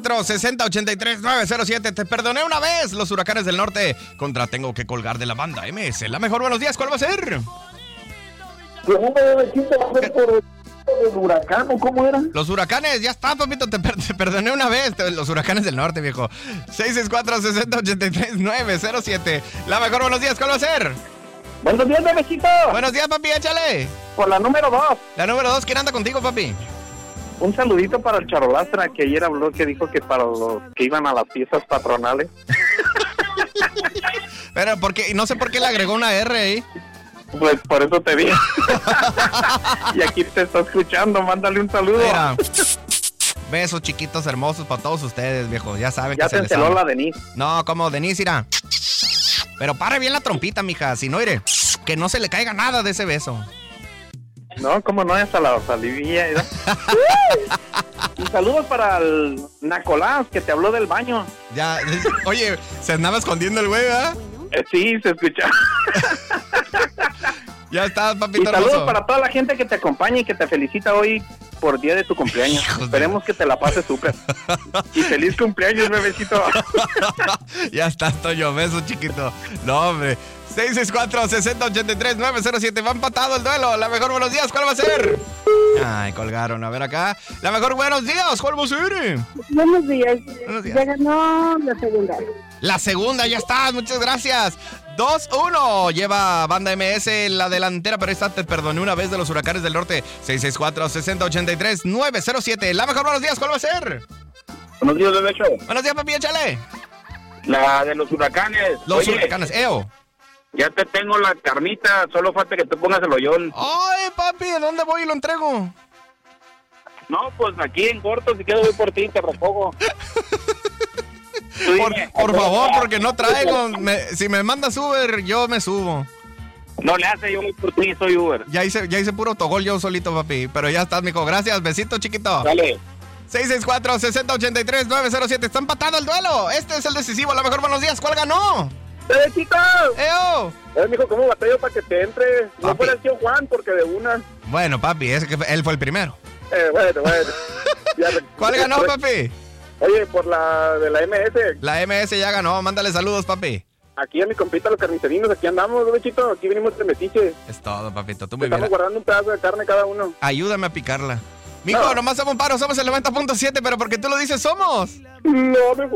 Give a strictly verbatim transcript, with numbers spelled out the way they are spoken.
cuatro, seis cero, ocho tres, nueve cero siete. Te perdoné una vez. Los Huracanes del Norte contra Tengo que colgar de la banda M S. La mejor, buenos días. ¿Cuál va a ser? ¿El huracán o cómo era? Los Huracanes, ya está, papito. Te, per- te perdoné una vez. Te- los Huracanes del Norte, viejo. seis seis cuatro, seis cero, ocho tres, nueve cero siete. La mejor, buenos días. ¿Cuál va a ser? Buenos días, bebecito. Buenos días, papi. Échale. Por la número dos. La número dos. ¿Quién anda contigo, papi? Un saludito para el Charolastra, que ayer habló, que dijo que para los que iban a las fiestas patronales. Pero, ¿por qué? No sé por qué le agregó una R ahí. Pues por eso te vi. Y aquí te está escuchando, mándale un saludo. Mira. Besos chiquitos hermosos para todos ustedes, viejo. Ya saben Ya que se te les enceló ama. la Denise. No, como Denise, irá. Pero pare bien la trompita, mija. Si no, iré. Que no se le caiga nada de ese beso. No, cómo no, hasta la salivilla. ¿verdad? Y saludos para el Nacolás, que te habló del baño. Ya, oye, se andaba escondiendo el güey, ¿verdad? Eh, sí, se escucha. Ya está, Y papito saludos hermoso. para toda la gente que te acompaña y que te felicita hoy por día de tu cumpleaños. Hijos de- Esperemos que te la pases súper. Y feliz cumpleaños, bebecito. Ya está, Toño. Beso, chiquito. No, hombre. seis seis cuatro, seis cero, ocho tres, nueve cero siete. Va empatado el duelo. La mejor, buenos días. ¿Cuál va a ser? Ay, colgaron. A ver acá. La mejor, buenos días. ¿Cuál va a ser? Buenos días. Buenos días. Ya ganó la segunda. La segunda, ya está. Muchas gracias. dos uno. Lleva Banda M S la delantera, pero esta te perdoné una vez de los Huracanes del Norte. seis seis cuatro, seis cero, ocho tres, nueve cero siete. La mejor, buenos días. ¿Cuál va a ser? Buenos días, bebé show. Buenos días, papi. Échale. La de los huracanes. Los Oye, Huracanes. Eo. ya te tengo la carnita, solo falta que te pongas el hoyón. Ay, papi, ¿de dónde voy y lo entrego? No, pues aquí en corto, si quieres voy por ti, te repongo. Tú Por, dime. por favor, porque no traigo. Me- si me mandas Uber, yo me subo. No le hace, yo voy por ti, soy Uber. Ya hice, ya hice puro autogol yo solito, papi. Pero ya estás, mijo. Gracias. Besito, chiquito. Dale. seis seis cuatro, seis cero, ocho tres, nueve cero siete. Está empatado el duelo. Este es el decisivo. La mejor, buenos días. ¿Cuál ganó? ¡Bebecito! ¡Eo! Eh, mijo, ¿cómo batallo para que te entre? No Papi. fuera el tío Juan, porque de una... Bueno, papi, ese que fue- él fue el primero. Eh, bueno, bueno. Ya re- ¿Cuál ganó, papi? Oye, por la de la M S, La M S ya ganó. Mándale saludos, papi. aquí a mi compita los carnicerinos, aquí andamos, bebecito, aquí venimos de metiche. Es todo, papito. Tú muy Estamos bien. guardando un pedazo de carne cada uno. Ayúdame a picarla. Mijo, No. nomás somos un paro. Somos el noventa punto siete, pero porque tú lo dices, somos. No, me